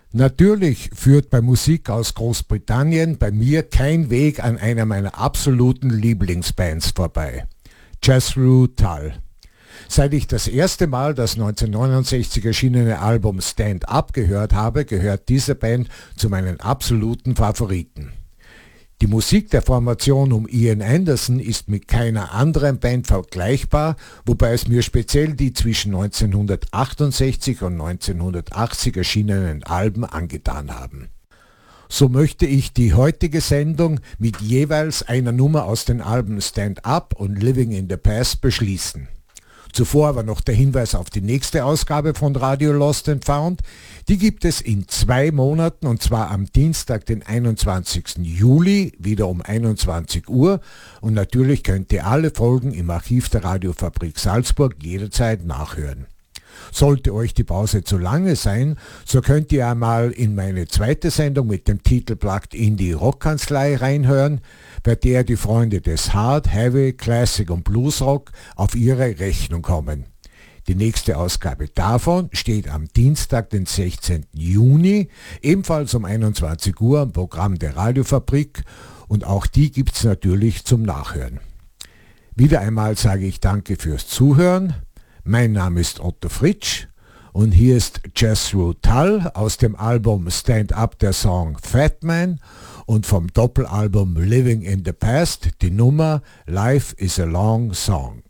Natürlich führt bei Musik aus Großbritannien bei mir kein Weg an einer meiner absoluten Lieblingsbands vorbei. Jethro Tull. Seit ich das erste Mal das 1969 erschienene Album Stand Up gehört habe, gehört diese Band zu meinen absoluten Favoriten. Die Musik der Formation um Ian Anderson ist mit keiner anderen Band vergleichbar, wobei es mir speziell die zwischen 1968 und 1980 erschienenen Alben angetan haben. So möchte ich die heutige Sendung mit jeweils einer Nummer aus den Alben Stand Up und Living in the Past beschließen. Zuvor aber noch der Hinweis auf die nächste Ausgabe von Radio Lost and Found. Die gibt es in 2 Monaten, und zwar am Dienstag, den 21. Juli, wieder um 21 Uhr. Und natürlich könnt ihr alle Folgen im Archiv der Radiofabrik Salzburg jederzeit nachhören. Sollte euch die Pause zu lange sein, so könnt ihr einmal in meine zweite Sendung mit dem Titel Plugged in die Rockkanzlei reinhören, bei der die Freunde des Hard, Heavy, Classic und Bluesrock auf ihre Rechnung kommen. Die nächste Ausgabe davon steht am Dienstag, den 16. Juni, ebenfalls um 21 Uhr am Programm der Radiofabrik, und auch die gibt's natürlich zum Nachhören. Wieder einmal sage ich danke fürs Zuhören. Mein Name ist Otto Fritsch und hier ist Jethro Tull aus dem Album Stand Up der Song Fat Man und vom Doppelalbum Living in the Past die Nummer Life is a Long Song.